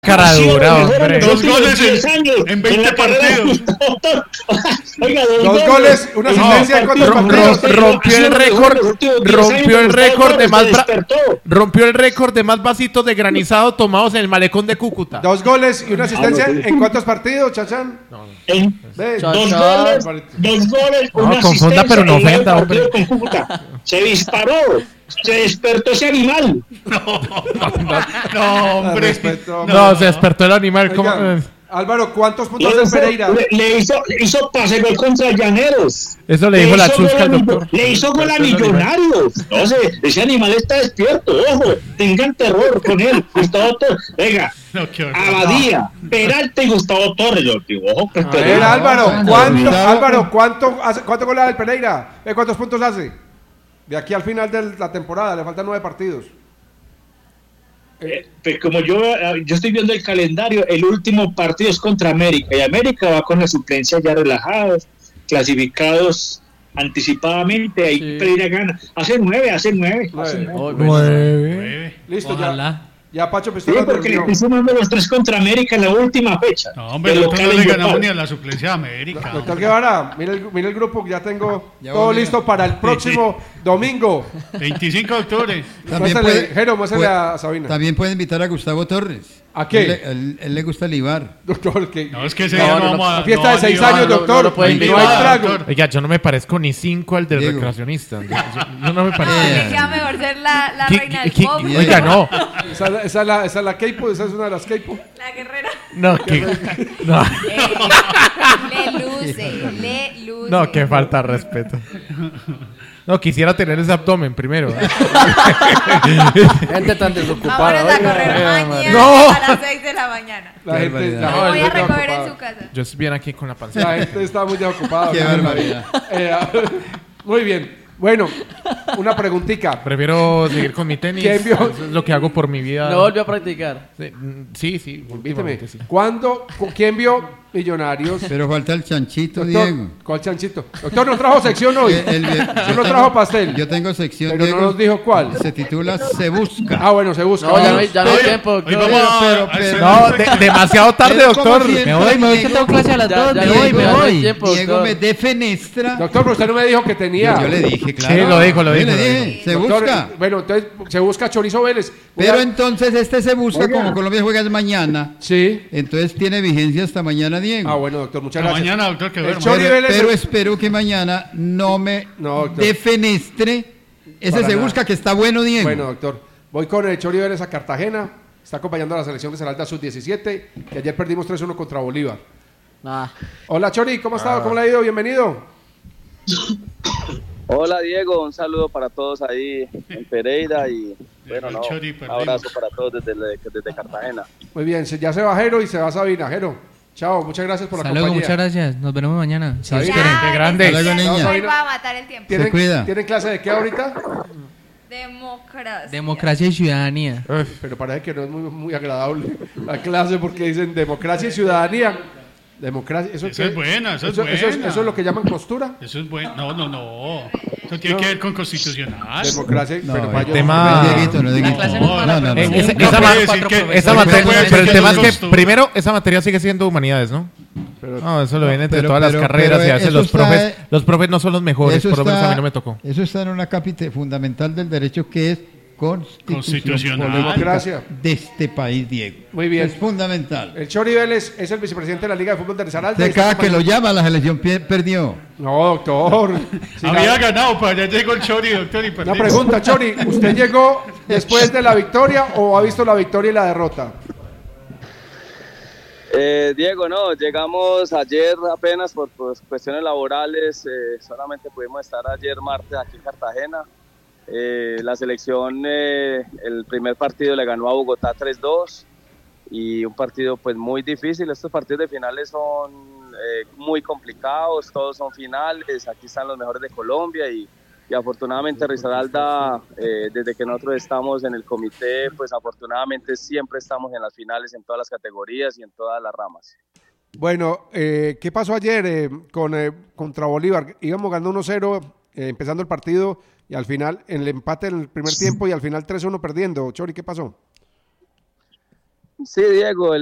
Cara dura, hombre. 2 goles en 20 partidos. Oiga, Dos goles, una asistencia en 4 partidos. Rompió el récord de más vasitos de granizado tomados en el malecón de Cúcuta. 2 goles y una asistencia en cuántos partidos, Chachán. Dos goles, No, una confunda, asistencia pero no en el ofenda, partido hombre. con Cúcuta. Se disparó, se despertó ese animal. No, hombre. Respeto. No, se despertó el animal. ¿Cómo? Oiga, Álvaro, ¿cuántos puntos de Pereira? Le hizo pase gol contra Llaneros. Eso le dijo la chusca al doctor. Le hizo gol a Millonarios. Entonces, ese animal está despierto. Ojo, tengan terror con él. Gustavo Torres. Venga, No, qué horror. Abadía, Peralta y Gustavo Torres. Yo digo, ojo, que A ver, Pereira. Álvaro, ¿cuánto goles el Pereira? ¿Cuántos puntos hace? De aquí al final de la temporada, le faltan 9 partidos. Pues como yo estoy viendo el calendario, el último partido es contra América. Y América va con la suplencia ya relajados, clasificados anticipadamente. Ahí Sí. Pereira gana. Hace 9. Listo, Ojalá. ya Pacho Sí, Pistola porque le terminó. estoy sumando los 3 contra América en la última fecha. No, hombre, El nosotros no local le en ganamos Yopal. ni a la suplencia de América. Doctor Guevara, mira el grupo, ya tengo Ya todo volvió. listo para el próximo domingo. 25 de octubre. Muéstrale a Sabina. También puede invitar a Gustavo Torres. ¿A qué? Él le gusta libar. Doctor, que No, es que ese No, día no, no vamos a... la fiesta de 6 no, años, no, doctor. no puede No hay invitar, trago. doctor. Oiga, yo no me parezco ni 5 al del Diego. recreacionista. Yo no me No, parezco. que queda mejor ser la reina del pop. Oiga, no. Esa es la K-pop, esa es una de las K-pop. La guerrera. No, no. Le luce. No, que falta de respeto. No, quisiera tener ese abdomen primero. Gente tan desocupada. Vámonos a oiga. correr mañana No. a las 6 de la mañana. La gente, barbaridad. la Me voy gente a está recoger en ocupada. su casa. Yo estoy bien aquí con la panza. La gente está muy ocupada. Qué barbaridad. Muy bien. Bueno, una preguntita. Prefiero seguir con mi tenis. ¿Quién vio? Eso es lo que hago por mi vida. No volvió a practicar. Sí, Invíteme. últimamente sí. ¿Quién vio Millonarios? Pero falta el chanchito, Doctor, Diego. ¿cuál chanchito? Doctor, no trajo sección hoy. Yo no trajo pastel. Yo tengo sección, Pero no Diego. nos dijo cuál. Se titula Se Busca. Ah, bueno, se busca. No, ya Vamos. no hay Oye, tiempo. hoy doctor. vamos Pero- a pero- No, demasiado tarde, Es como doctor. siempre, Me voy que Diego. tengo clase a las Ya, 2. ya Me no voy, hay- me ya no hay voy. tiempo, Diego doctor. me defenestra. Doctor, pero usted no me dijo que tenía. Yo le dije, claro. Sí, lo dijo. Yo le dije, se Doctor, busca. Bueno, entonces se busca Chorizo Vélez. Pero entonces se busca Oiga. como Colombia juega mañana. Sí. Entonces tiene vigencia hasta mañana, Diego. Ah, bueno, doctor, muchas Hasta gracias. mañana, doctor, que El duerma. Chori Vélez. Pero espero que mañana no me No, doctor. defenestre. Ese Para se nada. busca que está bueno, Diego. Bueno, doctor, voy con el Chori Vélez a Cartagena. Está acompañando a la selección de Saralda Sub-17, que ayer perdimos 3-1 contra Bolívar. Nah. Hola, Chori, ¿cómo está? ¿Cómo le ha ido? Bienvenido. Hola Diego, un saludo para todos ahí en Pereira y bueno, El no, Chori, un perdimos. abrazo para todos desde Cartagena. Muy bien, ya se va Jero y se va Sabina. Jero, chao, muchas gracias por la Hasta luego, compañía. muchas gracias. Nos veremos mañana. Si Dios Sabina. quiere. Qué grande. Hasta luego, niña. Hoy va a matar el tiempo. Se cuida. ¿Tienen clase de qué ahorita? Democracia. Democracia y ciudadanía. Pero parece que no es muy agradable la clase porque dicen democracia y ciudadanía. Democracia, Esa qué? es buena, esa es Eso buena. es lo que llaman postura. Eso es bueno. No. Eso tiene que ver con constitucional. Democracia, No, pero para el yo- tema- Dieguito, no, Dieguito. clase no, No, no, no. Esa No ma- puede decir que- Esa no materia, puede decir pero el que tema es es que costumbre. primero esa materia sigue siendo humanidades, ¿no? pero- No, eso lo viene entre pero- todas las pero- carreras pero y a veces eso los profes no son los mejores, Eso por lo menos a está- mí no me tocó. Eso está en una cápita fundamental del derecho que es constitución Constitucional. política Democracia. de este país, Diego. Muy bien. Es fundamental. El Chori Vélez es el vicepresidente de la Liga de Fútbol de Risaralda. De y está cada que lo acompañado- llama, la selección perdió. No, doctor. Sí, Había ganado, pero ya llegó el Chori, doctor, y Una perdimos. pregunta, Chori. ¿Usted llegó después de la victoria o ha visto la victoria y la derrota? Diego, no, llegamos ayer apenas por cuestiones laborales, solamente pudimos estar ayer martes aquí en Cartagena. La selección, el primer partido le ganó a Bogotá 3-2 y un partido pues muy difícil. Estos partidos de finales son muy complicados, todos son finales, aquí están los mejores de Colombia y afortunadamente Risaralda, desde que nosotros estamos en el comité, pues afortunadamente siempre estamos en las finales en todas las categorías y en todas las ramas. Bueno, ¿qué pasó ayer contra Bolívar? Íbamos ganando 1-0 empezando el partido y al final en el empate en el primer tiempo y al final 3-1 perdiendo. Chori, ¿qué pasó? Sí, Diego,